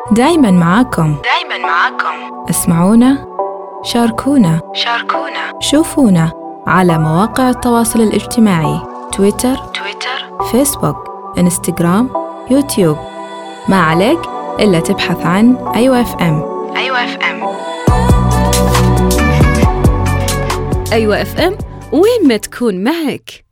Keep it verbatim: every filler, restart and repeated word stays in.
دايماً معاكم دايماً معاكم. اسمعونا، شاركونا شاركونا، شوفونا على مواقع التواصل الاجتماعي تويتر تويتر، فيسبوك إنستغرام يوتيوب. ما عليك إلا تبحث عن أيوة اف ام. أيوة اف ام. أيوة اف ام، وين ما تكون معك.